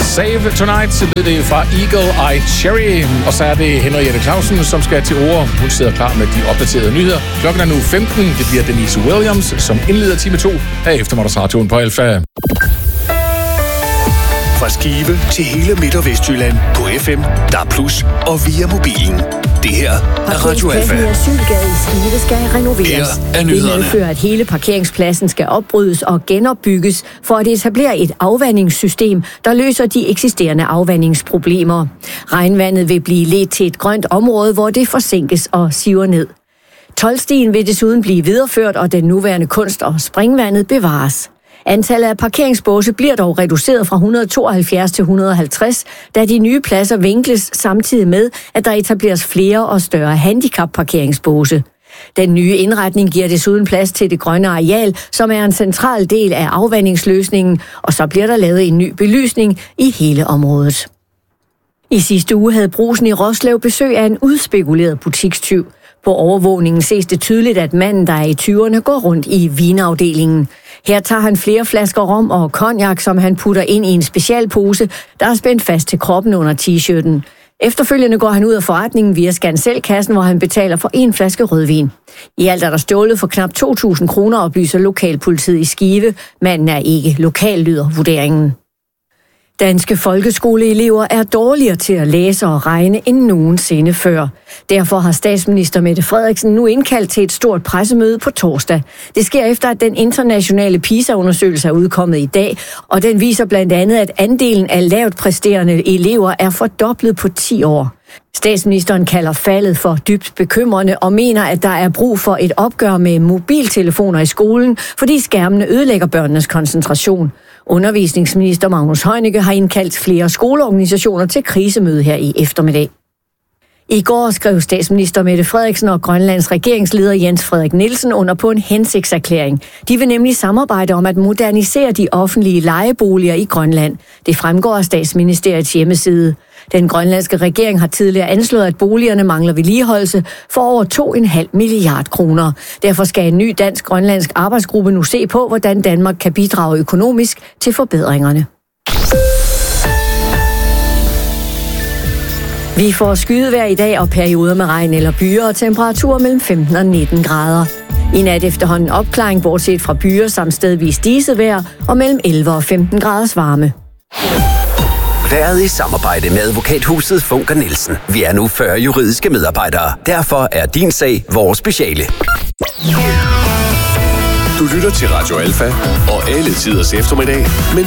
Save Tonight, så blev det fra Eagle Eye Cherry. Og så er det Henriette Clausen, som skal til ord. Hun sidder klar med de opdaterede nyheder. Klokken er nu 15. Det bliver Denise Williams, som indleder time 2 af eftermiddagsradioen på Alfa. Fra Skive til hele Midt- og Vestjylland på FM, DAB+ og via mobilen. Det her er Radio Alfa. Parkeringspladsen i Asylgade i Skive skal renoveres. Her er nyhederne. Det medfører, at hele parkeringspladsen skal opbrydes og genopbygges for at etablere et afvandingssystem, der løser de eksisterende afvandingsproblemer. Regnvandet vil blive ledt til et grønt område, hvor det forsinkes og siver ned. Toldstien vil desuden blive videreført, og den nuværende kunst- og springvandet bevares. Antallet af parkeringsbåse bliver dog reduceret fra 172 til 150, da de nye pladser vinkles samtidig med, at der etableres flere og større handicapparkeringsbåse. Den nye indretning giver desuden plads til det grønne areal, som er en central del af afvandingsløsningen, og så bliver der lavet en ny belysning i hele området. I sidste uge havde Brugsen i Roslev besøg af en udspekuleret butikstyv. På overvågningen ses det tydeligt, at manden, der er i 20'erne, går rundt i vinafdelingen. Her tager han flere flasker rom og cognac, som han putter ind i en specialpose, der er spændt fast til kroppen under t-shirten. Efterfølgende går han ud af forretningen via Skanselkassen, hvor han betaler for en flaske rødvin. I alt er der stjålet for knap 2.000 kroner, oplyser lokalpolitiet i Skive. Manden er ikke lokal, lyder vurderingen. Danske folkeskoleelever er dårligere til at læse og regne end nogensinde før. Derfor har statsminister Mette Frederiksen nu indkaldt til et stort pressemøde på torsdag. Det sker efter, at den internationale PISA-undersøgelse er udkommet i dag, og den viser blandt andet, at andelen af lavt præsterende elever er fordoblet på 10 år. Statsministeren kalder faldet for dybt bekymrende og mener, at der er brug for et opgør med mobiltelefoner i skolen, fordi skærmene ødelægger børnenes koncentration. Undervisningsminister Magnus Heunicke har indkaldt flere skoleorganisationer til krisemøde her i eftermiddag. I går skrev statsminister Mette Frederiksen og Grønlands regeringsleder Jens Frederik Nielsen under på en hensigtserklæring. De vil nemlig samarbejde om at modernisere de offentlige lejeboliger i Grønland. Det fremgår af statsministeriets hjemmeside. Den grønlandske regering har tidligere anslået, at boligerne mangler vedligeholdelse for over 2,5 milliard kroner. Derfor skal en ny dansk-grønlandsk arbejdsgruppe nu se på, hvordan Danmark kan bidrage økonomisk til forbedringerne. Vi får skydevejr i dag og perioder med regn eller byer og temperaturer mellem 15 og 19 grader. I nat efterhånden opklaring bortset fra byer samt stedvis diset vejr og mellem 11 og 15 graders varme. Været i samarbejde med advokathuset Funker Nielsen. Vi er nu 40 juridiske medarbejdere. Derfor er din sag vores speciale. Du lytter til Radio Alfa og alle tiders eftermiddag med